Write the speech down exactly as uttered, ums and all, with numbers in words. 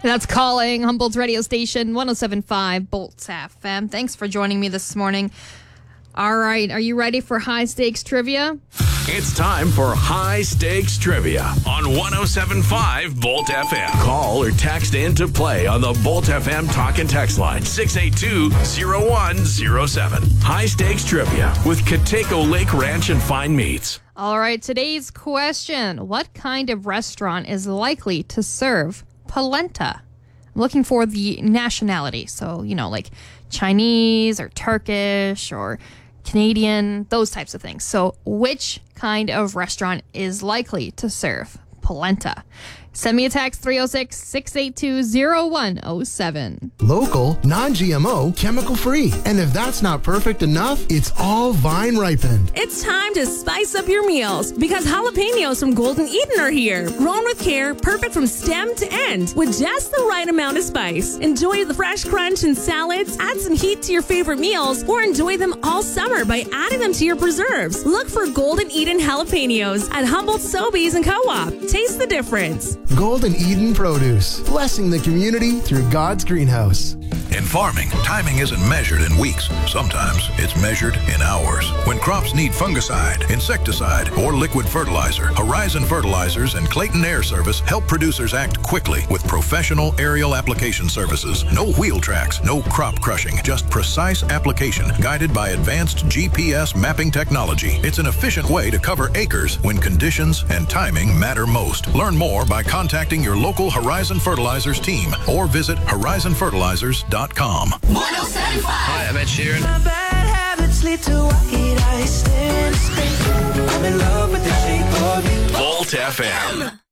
That's Calling, Humboldt's radio station, one oh seven point five Bolt F M. Thanks for joining me this morning. All right, are you ready for high stakes trivia? It's time for High Stakes Trivia on one oh seven point five Bolt F M. Call or text in to play on the Bolt F M talk and text line six eight two, oh one oh seven. High Stakes Trivia with Kateko Lake Ranch and Fine Meats. All right, today's question. What kind of restaurant is likely to serve polenta? I'm looking for the nationality. So, you know, like Chinese or Turkish or Canadian, those types of things. So which kind of restaurant is likely to serve polenta? Send me a text, three oh six, six eight two, oh one oh seven. Local, non-G M O, chemical-free. And if that's not perfect enough, it's all vine ripened. It's time to spice up your meals because jalapenos from Golden Eden are here. Grown with care, perfect from stem to end with just the right amount of spice. Enjoy the fresh crunch in salads, add some heat to your favorite meals, or enjoy them all summer by adding them to your preserves. Look for Golden Eden jalapenos at Humboldt Sobeys and Co-op. Taste the difference. Golden Eden Produce, blessing the community through God's greenhouse. In farming, timing isn't measured in weeks. Sometimes it's measured in hours. When crops need fungicide, insecticide, or liquid fertilizer, Horizon Fertilizers and Clayton Air Service help producers act quickly with professional aerial application services. No wheel tracks, no crop crushing, just precise application guided by advanced G P S mapping technology. It's an efficient way to cover acres when conditions and timing matter most. Learn more by contacting your local Horizon Fertilizers team or visit horizon fertilizers dot com. one oh seven point five. Hi, I'm Ed Sheeran. My bad habits lead to white. I stand straight. I'm in love with the shape of you. Bolt F M.